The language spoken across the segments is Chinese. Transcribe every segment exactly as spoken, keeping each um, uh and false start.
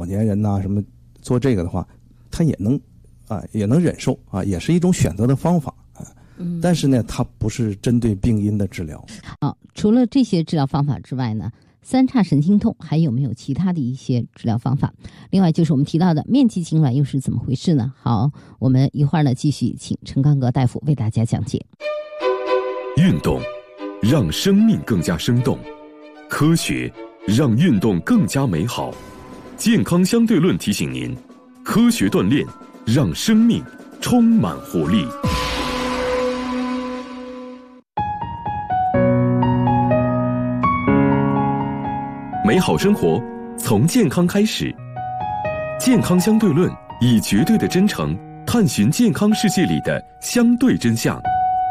年人呐、啊、什么做这个的话，他也能啊也能忍受啊，也是一种选择的方法啊。嗯，但是呢，它不是针对病因的治疗。 好，除了这些治疗方法之外呢，三叉神经痛还有没有其他的一些治疗方法？另外就是我们提到的面肌痉挛又是怎么回事呢？好，我们一会儿呢继续请陈刚格大夫为大家讲解。 运动让生命更加生动，科学让运动更加美好。健康相对论提醒您，科学锻炼让生命充满活力。美好生活从健康开始，健康相对论以绝对的真诚探寻健康世界里的相对真相。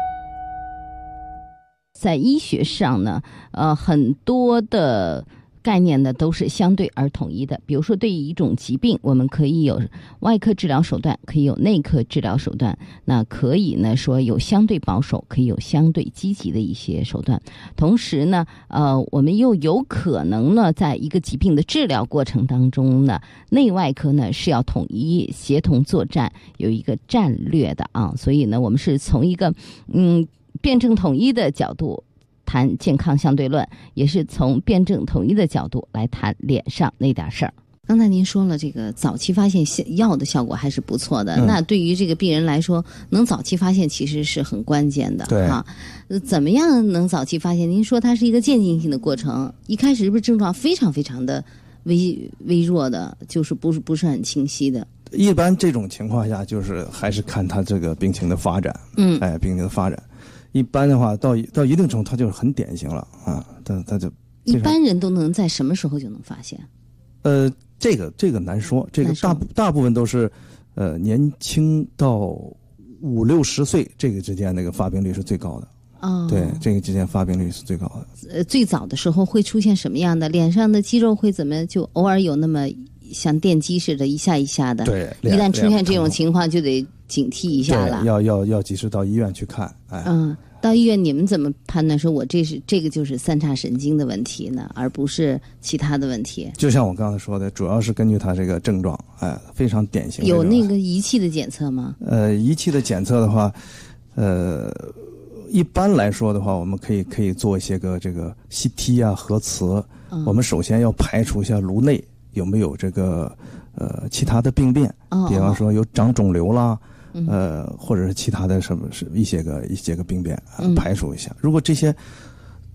在医学上呢，呃，很多的概念呢都是相对而统一的。比如说，对于一种疾病，我们可以有外科治疗手段，可以有内科治疗手段，那可以呢说有相对保守，可以有相对积极的一些手段。同时呢，呃，我们又有可能呢，在一个疾病的治疗过程当中呢，内外科呢是要统一协同作战，有一个战略的啊。所以呢，我们是从一个嗯。辩证统一的角度谈健康相对论，也是从辩证统一的角度来谈脸上那点事儿。刚才您说了，这个早期发现药的效果还是不错的。嗯、那对于这个病人来说，能早期发现其实是很关键的。 对啊，怎么样能早期发现？您说它是一个渐进性的过程，一开始是不是症状非常非常的微微弱的，就是不是不是很清晰的？ 一般这种情况下，就是还是看他这个病情的发展。嗯，哎，病情的发展。一般的话，到到一定程度，它就是很典型了啊，它它就一般人都能在什么时候就能发现？ 呃，这个这个难说，这个大大部分都是，呃，年轻到五六十岁这个之间那个发病率是最高的。哦，对，这个之间发病率是最高的。 呃，最早的时候会出现什么样的？脸上的肌肉会怎么就偶尔有那么像电击似的，一下一下的？ 对， 一旦出现这种情况，就得警惕一下了。 要要要及时到医院去看。哎， 嗯，到医院你们怎么判断说我这是这个就是三叉神经的问题呢，而不是其他的问题？ 就像我刚才说的，主要是根据他这个症状，哎，非常典型的。 有那个仪器的检测吗？ 呃，仪器的检测的话，呃。一般来说的话，我们可以可以做一些个这个 C T 啊、核磁。嗯、我们首先要排除一下颅内有没有这个呃其他的病变，哦、比方说有长肿瘤啦，嗯、呃或者是其他的什么是一些个一些个病变，呃、排除一下。如果这些